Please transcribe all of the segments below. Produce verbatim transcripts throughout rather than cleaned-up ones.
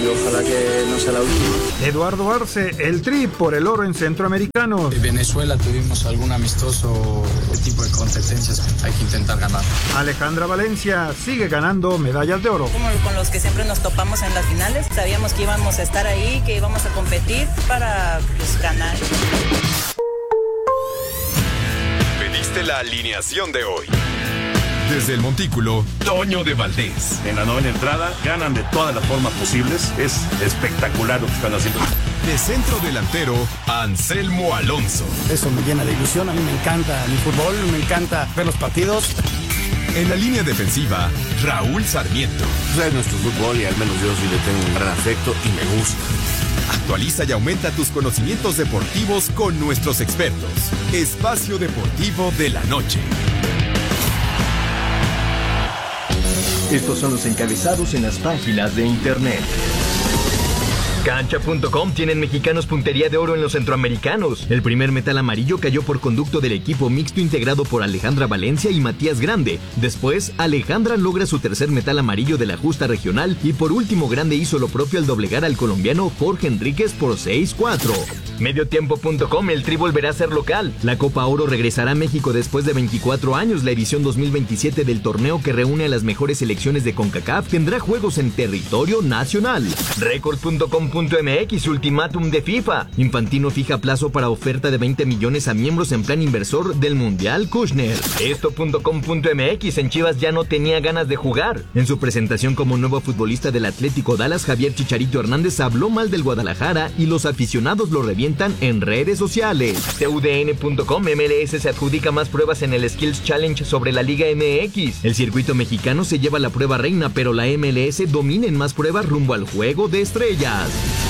y ojalá que no sea la última. Eduardo Arce, el Tri por el oro en Centroamericanos. En Venezuela tuvimos algún amistoso tipo de competencias que hay que intentar ganar. Alejandra Valencia sigue ganando medallas de oro. Como con los que siempre nos topamos en las finales, sabíamos que íbamos a estar ahí, que íbamos a competir para pues, ganar. Pediste la alineación de hoy. Desde el Montículo, Toño de Valdés. En la novena entrada, ganan de todas las formas posibles. Es espectacular lo que están haciendo. De centro delantero, Anselmo Alonso. Eso me llena de ilusión. A mí me encanta mi fútbol, me encanta ver los partidos. En la línea defensiva, Raúl Sarmiento. Es nuestro fútbol y al menos yo sí le tengo un gran afecto y me gusta. Actualiza y aumenta tus conocimientos deportivos con nuestros expertos. Espacio Deportivo de la Noche. Estos son los encabezados en las páginas de internet. Cancha punto com tienen mexicanos puntería de oro en los centroamericanos. El primer metal amarillo cayó por conducto del equipo mixto integrado por Alejandra Valencia y Matías Grande. Después, Alejandra logra su tercer metal amarillo de la justa regional y por último Grande hizo lo propio al doblegar al colombiano Jorge Enríquez por seis cuatro. Mediotiempo punto com, el Tri volverá a ser local. La Copa Oro regresará a México después de veinticuatro años. La edición dos mil veintisiete del torneo que reúne a las mejores selecciones de CONCACAF tendrá juegos en territorio nacional. Record punto com punto m x, ultimátum de FIFA. Infantino fija plazo para oferta de veinte millones a miembros en plan inversor del Mundial Kushner. Esto punto com punto m x, en Chivas ya no tenía ganas de jugar. En su presentación como nuevo futbolista del Atlético Dallas, Javier Chicharito Hernández habló mal del Guadalajara y los aficionados lo revientan en redes sociales. C U D N punto com, M L S se adjudica más pruebas en el Skills Challenge sobre la Liga M X. El circuito mexicano se lleva la prueba reina, pero la M L S domina en más pruebas rumbo al Juego de Estrellas.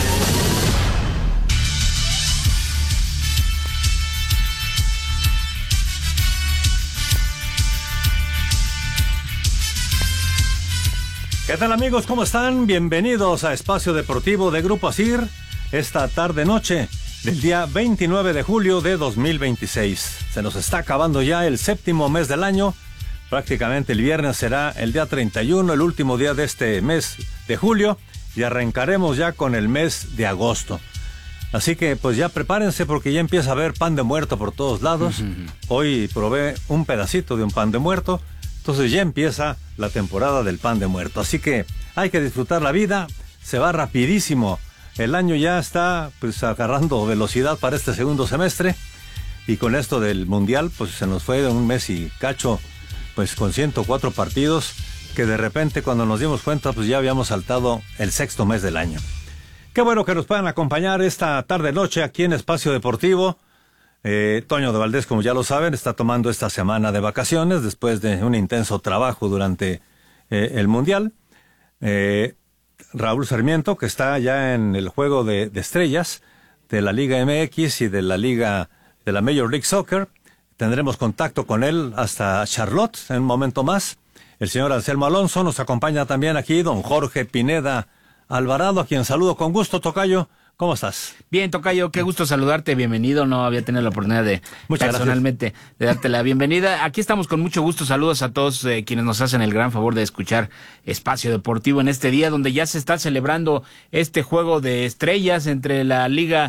¿Qué tal amigos? ¿Cómo están? Bienvenidos a Espacio Deportivo de Grupo Asir, esta tarde-noche del día veintinueve de julio de dos mil veintiséis. Se nos está acabando ya el séptimo mes del año. Prácticamente el viernes será el día treinta y uno, el último día de este mes de julio, y arrancaremos ya con el mes de agosto. Así que pues ya prepárense porque ya empieza a haber pan de muerto por todos lados. Uh-huh. Hoy probé un pedacito de un pan de muerto. Entonces ya empieza la temporada del pan de muerto. Así que hay que disfrutar la vida. Se va rapidísimo. El año ya está pues agarrando velocidad para este segundo semestre. Y con esto del Mundial, pues se nos fue un mes y cacho, pues con ciento cuatro partidos, que de repente cuando nos dimos cuenta, pues ya habíamos saltado el sexto mes del año. Qué bueno que nos puedan acompañar esta tarde-noche aquí en Espacio Deportivo. Eh, Toño de Valdés, como ya lo saben, está tomando esta semana de vacaciones después de un intenso trabajo durante eh, el Mundial. Eh, Raúl Sarmiento, que está ya en el juego de, de estrellas de la Liga M X y de la Liga de la Major League Soccer. Tendremos contacto con él hasta Charlotte en un momento más. El señor Anselmo Alonso nos acompaña también aquí, don Jorge Pineda Alvarado, a quien saludo con gusto. Tocayo, ¿cómo estás? Bien, Tocayo, qué gusto saludarte, bienvenido. No había tenido la oportunidad de Muchas personalmente gracias. de darte la bienvenida. Aquí estamos con mucho gusto. Saludos a todos eh, quienes nos hacen el gran favor de escuchar Espacio Deportivo en este día donde ya se está celebrando este juego de estrellas entre la Liga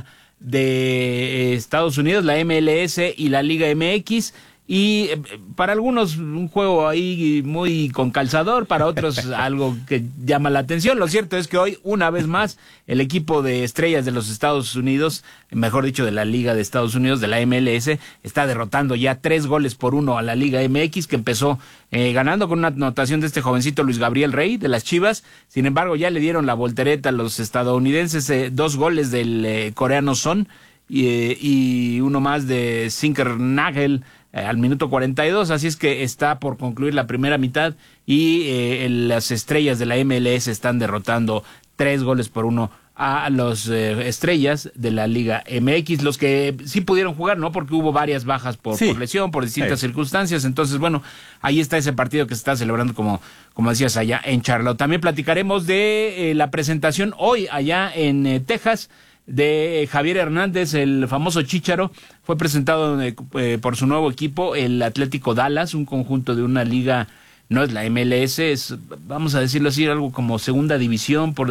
de Estados Unidos, la M L S y la Liga M X. Y para algunos un juego ahí muy con calzador, para otros algo que llama la atención. Lo cierto es que hoy, una vez más, el equipo de estrellas de los Estados Unidos, mejor dicho de la Liga de Estados Unidos, de la M L S, está derrotando ya tres goles por uno a la Liga M X, que empezó eh, ganando con una anotación de este jovencito Luis Gabriel Rey, de las Chivas. Sin embargo, ya le dieron la voltereta a los estadounidenses, eh, dos goles del eh, coreano Son y, eh, y uno más de Sinker Nagel al minuto cuarenta y dos, así es que está por concluir la primera mitad y eh, las estrellas de la M L S están derrotando tres goles por uno a los eh, estrellas de la Liga M X, los que sí pudieron jugar, ¿no? Porque hubo varias bajas por, sí. por lesión, por distintas sí. circunstancias. Entonces, bueno, ahí está ese partido que se está celebrando, como, como decías, allá en Charlotte. También platicaremos de eh, la presentación hoy allá en eh, Texas, de Javier Hernández, el famoso Chícharo. Fue presentado eh, por su nuevo equipo, el Atlético Dallas, un conjunto de una liga no es la M L S, es, vamos a decirlo así, algo como segunda división, por,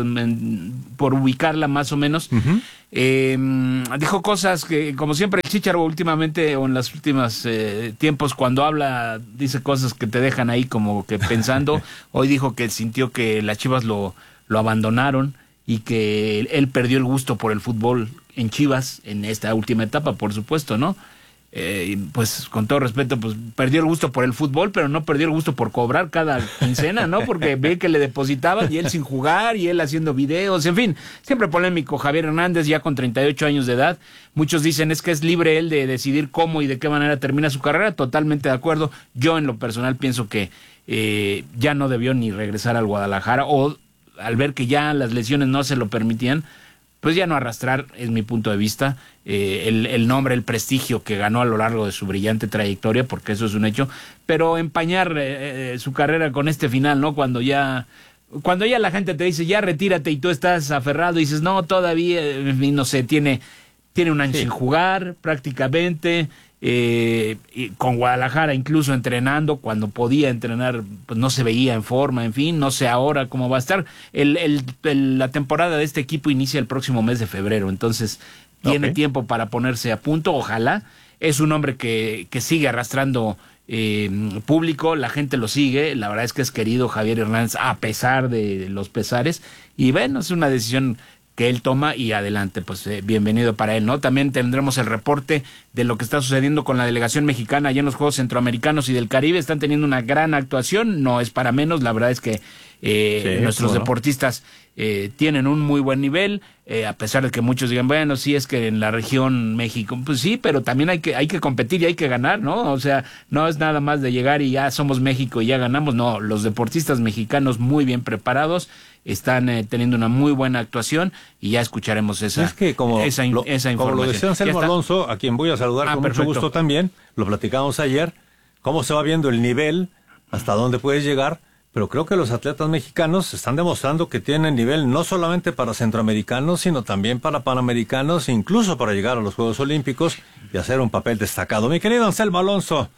por ubicarla más o menos. Uh-huh. Eh, dijo cosas que, como siempre, el Chícharo últimamente, o en los últimos eh, tiempos, cuando habla, dice cosas que te dejan ahí como que pensando. Hoy dijo que sintió que las Chivas lo, lo abandonaron y que él, él perdió el gusto por el fútbol en Chivas, en esta última etapa, por supuesto, ¿no? Eh, pues con todo respeto, pues perdió el gusto por el fútbol, pero no perdió el gusto por cobrar cada quincena, ¿no? Porque ve que le depositaban y él sin jugar y él haciendo videos, en fin, siempre polémico. Javier Hernández, ya con treinta y ocho años de edad, muchos dicen es que es libre él de decidir cómo y de qué manera termina su carrera, totalmente de acuerdo. Yo en lo personal pienso que eh, ya no debió ni regresar al Guadalajara, o al ver que ya las lesiones no se lo permitían, pues ya no arrastrar, es mi punto de vista, eh, el, el nombre, el prestigio que ganó a lo largo de su brillante trayectoria, porque eso es un hecho, pero empañar eh, eh, su carrera con este final, ¿no? Cuando ya cuando ya la gente te dice, ya retírate, y tú estás aferrado y dices, no, todavía, no sé, tiene, tiene un año sí. sin jugar prácticamente, eh, y con Guadalajara incluso entrenando, cuando podía entrenar, pues no se veía en forma, en fin, no sé ahora cómo va a estar. El, el, el, la temporada de este equipo inicia el próximo mes de febrero, entonces tiene okay. tiempo para ponerse a punto, ojalá. Es un hombre que, que sigue arrastrando eh, público, la gente lo sigue, la verdad es que es querido Javier Hernández a pesar de los pesares, y bueno, es una decisión que él toma y adelante, pues eh, bienvenido para él, ¿no? También tendremos el reporte de lo que está sucediendo con la delegación mexicana allá en los Juegos Centroamericanos y del Caribe. Están teniendo una gran actuación, no es para menos, la verdad es que eh, sí, nuestros bueno. deportistas eh, tienen un muy buen nivel, eh, a pesar de que muchos digan, bueno, sí es que en la región México, pues sí, pero también hay que hay que competir y hay que ganar, ¿no? O sea, no es nada más de llegar y ya somos México y ya ganamos, no, los deportistas mexicanos muy bien preparados, están eh, teniendo una muy buena actuación y ya escucharemos esa, es que como esa, lo, esa información. Como lo decía Anselmo Alonso, a quien voy a saludar ah, con perfecto. mucho gusto también, lo platicamos ayer, cómo se va viendo el nivel, hasta dónde puedes llegar, pero creo que los atletas mexicanos están demostrando que tienen nivel no solamente para centroamericanos, sino también para panamericanos, incluso para llegar a los Juegos Olímpicos y hacer un papel destacado. Mi querido Anselmo Alonso,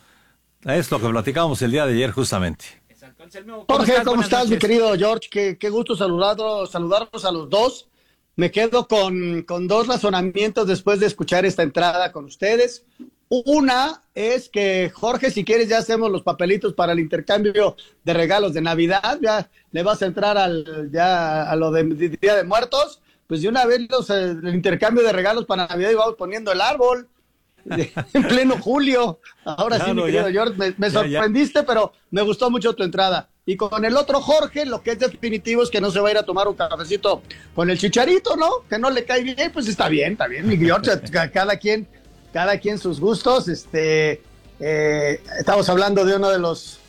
es lo que platicamos el día de ayer justamente. ¿Cómo Jorge, estás? ¿cómo estás, noches. mi querido George? Qué, qué gusto saludarlos, saludarlos a los dos. Me quedo con, con dos razonamientos después de escuchar esta entrada con ustedes. Una es que, Jorge, si quieres ya hacemos los papelitos para el intercambio de regalos de Navidad. Ya le vas a entrar al, ya a lo de, de Día de Muertos. Pues de una vez los, el intercambio de regalos para Navidad y vamos poniendo el árbol. En pleno julio. Ahora claro, sí, mi querido ya, George, me, me ya, sorprendiste, ya. pero me gustó mucho tu entrada. Y con el otro Jorge, lo que es definitivo es que no se va a ir a tomar un cafecito con el Chicharito, ¿no? Que no le cae bien, pues está bien, está bien, mi George. cada quien, cada quien sus gustos. Este, eh, estamos hablando de uno de los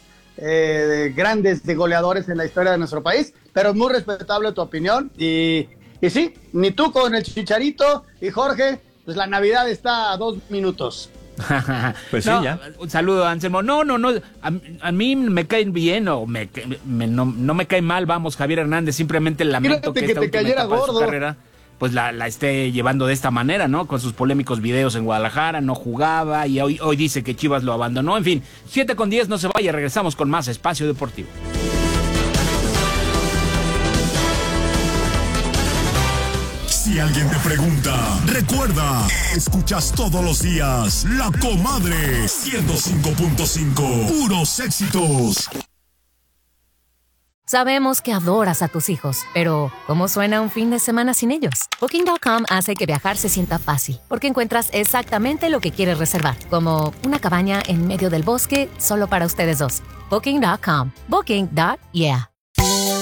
eh, grandes de goleadores en la historia de nuestro país, pero es muy respetable tu opinión. Y, y sí, ni tú con el Chicharito y Jorge. Pues la Navidad está a dos minutos. Pues sí, no, ya. Un saludo, Anselmo. No, no, no. A, a mí me caen bien o me, me, no, no me cae mal, vamos, Javier Hernández. Simplemente lamento que, que esta última etapa de su carrera pues la, la esté llevando de esta manera, ¿no? Con sus polémicos videos en Guadalajara, no jugaba y hoy, hoy dice que Chivas lo abandonó. En fin, siete con diez, no se vaya. Regresamos con más Espacio Deportivo. Si alguien te pregunta, recuerda, escuchas todos los días La Comadre ciento cinco punto cinco, puros éxitos. Sabemos que adoras a tus hijos, pero ¿cómo suena un fin de semana sin ellos? Booking punto com hace que viajar se sienta fácil, porque encuentras exactamente lo que quieres reservar, como una cabaña en medio del bosque solo para ustedes dos. Booking punto com. Booking. Yeah.